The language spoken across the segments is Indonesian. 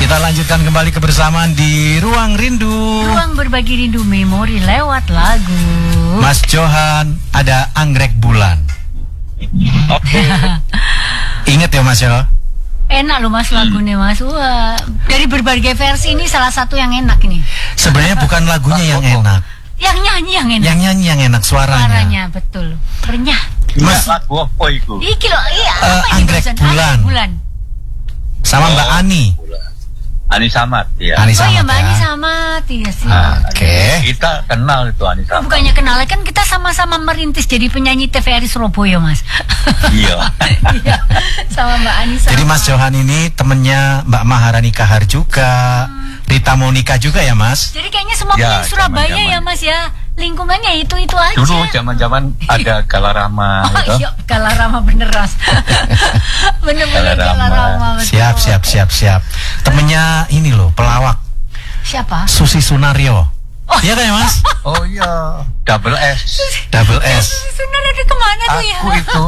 Kita lanjutkan kembali kebersamaan di Ruang Rindu. Ruang berbagi rindu memori lewat lagu. Mas Johan, ada Anggrek Bulan. Oke. Ingat ya Mas Yo? Enak loh Mas lagunya Mas. Wah, dari berbagai versi ini salah satu yang enak ini. Sebenarnya bukan lagunya yang enak. Yang nyanyi yang enak. Yang nyanyi yang enak suaranya. Suaranya betul. Renyah. Mas, lagu apa itu? Iki loh, iya apa ini Anggrek barusan? Bulan. Anggrek Bulan. sama Mbak Ani. Ani Samad ya. Ani Oh Samad ya Mbak ya. Ani Samad, iya sih. Oke. Kita kenal itu Ani Samad. Bukannya kenal, kan kita sama-sama merintis jadi penyanyi TVRI Surabaya Mas. Iya. Iya, sama Mbak Ani Samad. Jadi Mas Johan ini temennya Mbak Maharani Kahar juga, Rita Monica juga ya Mas? Jadi kayaknya semua Ya, penyanyi Surabaya zaman-zaman. ya Mas ya. Lingkungannya itu aja. Dulu zaman-zaman ada Galarama Oh gitu. iya, Galarama bener Mas. Bener-bener Galarama. Galarama. betul. Siap. Temennya ini loh, pelawak Siapa? Susi Sunario. Iya kan ya Mas? Oh iya, Double S. Double S. Sunar ada kemana tuh ya?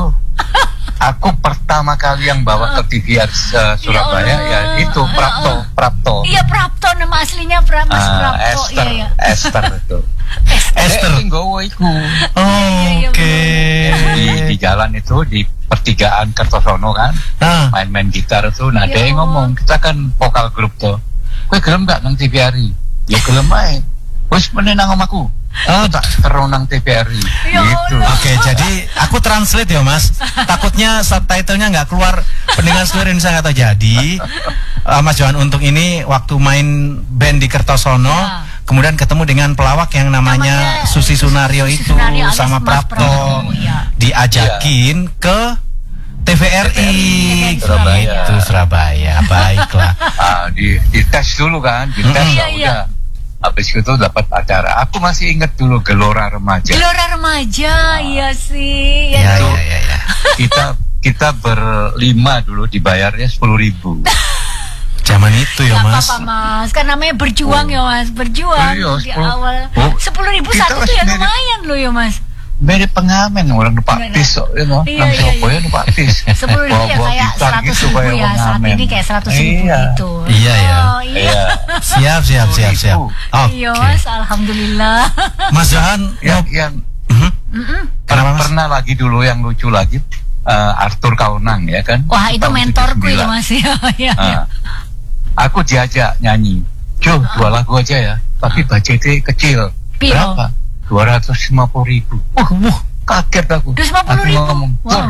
Aku pertama kali yang bawa ke TVR Surabaya Ya ya Allah. itu Prapto. Iya Prapto, nama aslinya Mas Prapto. Esther itu. Esther. Nggowo iku. Iya, Oke. Di jalan itu di pertigaan Kertosono kan, Nah, main-main gitar tuh. Nah, Ya dia yang ngomong, kita kan vokal grup tuh. Kowe gelem gak nang TVRI? Ya gelem ae. Wis meneh nang omahku. Tak terus nang TVRI. Ya Gitu. Allah. oke, jadi aku translate ya Mas. Takutnya subtitlenya nggak keluar, pendengar seluruh Indonesia nggak tahu. Jadi Mas Johan Untung ini waktu main band di Kertosono, Ya. kemudian ketemu dengan pelawak yang namanya Susi Sunario Susi itu Sunario alias sama Mas Prapto, Prapto, ya. diajakin ke TVRI Surabaya. gitu, Surabaya. Baiklah. Di tes dulu kan, di tes Iya, lah iya. udah. Habis itu dapat acara. Aku masih ingat dulu Gelora Remaja. Gelora Remaja, iya sih. Ya, tuh. ya. Kita berlima dulu dibayarnya 10.000. Zaman itu ya Gak Mas. apa-apa Mas, kan namanya berjuang ya Mas, berjuang Iya, di 10. awal. Oh, 10.000 kita satu tuh ya masih lumayan loh ya Mas. Mirip pengamen orang numpak Enggak, bis kok, you know. Iya, Nang iya, Surabaya numpak bis. 10.000 ya Bawa kayak gitar 100.000 gitu, kayak ya, saat pengamen. ini kayak 100.000 Iya. gitu. Iya, ya. Oh, iya. Iya. Siap. Ibu. Oke. Iya Mas, alhamdulillah. Mas Johan, Yang kenapa Mas? pernah lagi dulu yang lucu lagi Arthur Kaunang ya kan. Wah, itu Tahun mentorku 79. ya Mas ya. Iya. Ah. Aku diajak nyanyi. Jo, dua lagu aja ya. Tapi budgetnya kecil. Piro? Berapa? 250.000. Kaget aku. 250.000. Aku ngomong, Wow.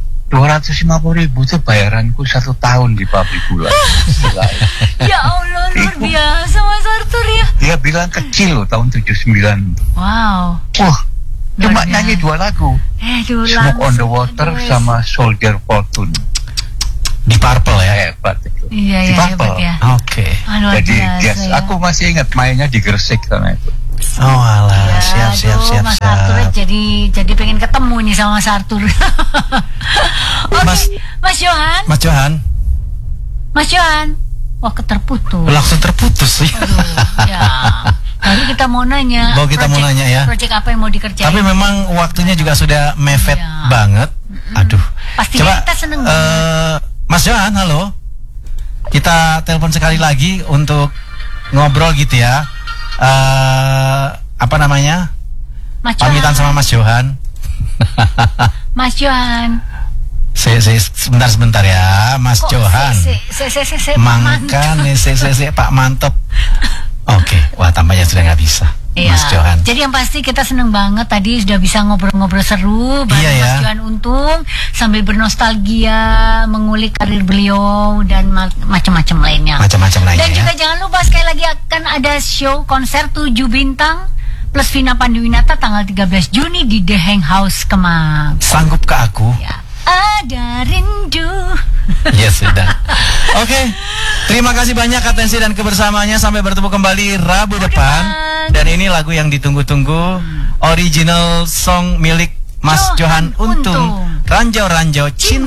250.000 itu bayaranku 1 tahun di pabrik gula. Ya Allah, luar biasa Mas Arthur ya. Dia bilang kecil loh tahun 79. Wow. Wah, cuma Luar biasa. nyanyi 2 lagu. Aduh, Smoke on the langsung. Water Aduh, sama Soldier Fortune. Di Purple ya. Hebat itu. Iya, Di iya, Purple. hebat ya. Oke. Luar Jadi biasa ya. aku masih ingat mainnya di Gresik sana itu. Oh alah, Ya, siap. aduh, Mas Arthur jadi pengen ketemu nih sama Mas Arthur. Oke, Mas Johan. Mas Johan, Wah, terputus. langsung terputus ya. Aduh, ya. Baru kita mau nanya. Ya. Proyek apa yang mau dikerjain? Tapi memang waktunya juga sudah mepet Iya. banget. Aduh. Pastinya kita seneng banget. Mas Johan, halo. Kita telepon sekali lagi untuk ngobrol gitu ya. Apa namanya? Mas Johan. Pamitan sama Mas Johan. Mas Johan. Sebentar ya, Mas Kok Johan. Pak Mangka nih, Pak Mantep. Oke, wah tampaknya sudah nggak bisa. Iya. Mas Johan. Jadi yang pasti kita seneng banget tadi sudah bisa ngobrol-ngobrol seru bareng Iya, ya. Mas Johan Untung sambil bernostalgia mengulik karir beliau dan macam-macam lainnya. Macam-macam lainnya. Dan juga Ya. jangan lupa sekali lagi akan ada show konser 7 bintang plus Vina Panduwinata tanggal 13 Juni di The Hang House Kemang. Sanggup ke aku? Ya. Ada rindu. Ya sudah. Oke. Terima kasih banyak atensi dan kebersamaannya. Sampai bertemu kembali Rabu depan. Dan ini lagu yang ditunggu-tunggu, original song milik Mas Johan Untung. Ranjau Ranjau Cinta.